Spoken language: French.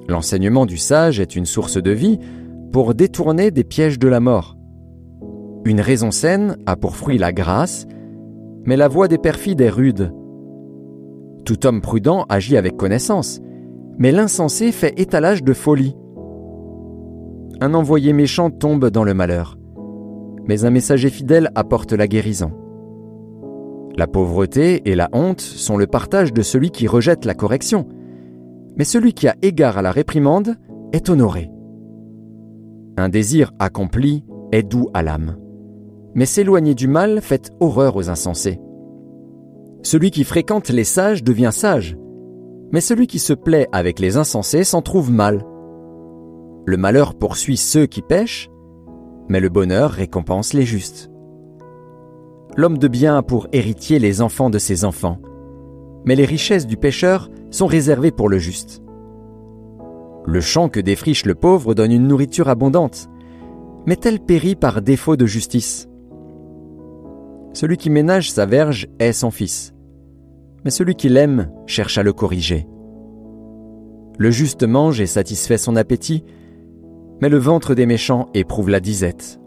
L'enseignement du sage est une source de vie pour détourner des pièges de la mort. Une raison saine a pour fruit la grâce, mais la voie des perfides est rude. Tout homme prudent agit avec connaissance, mais l'insensé fait étalage de folie. Un envoyé méchant tombe dans le malheur, mais un messager fidèle apporte la guérison. La pauvreté et la honte sont le partage de celui qui rejette la correction, mais celui qui a égard à la réprimande est honoré. Un désir accompli est doux à l'âme, mais s'éloigner du mal fait horreur aux insensés. Celui qui fréquente les sages devient sage, mais celui qui se plaît avec les insensés s'en trouve mal. Le malheur poursuit ceux qui pêchent, mais le bonheur récompense les justes. L'homme de bien a pour héritier les enfants de ses enfants, mais les richesses du pécheur sont réservées pour le juste. Le champ que défriche le pauvre donne une nourriture abondante, mais elle périt par défaut de justice. Celui qui ménage sa verge est son fils, mais celui qui l'aime cherche à le corriger. Le juste mange et satisfait son appétit, mais le ventre des méchants éprouve la disette.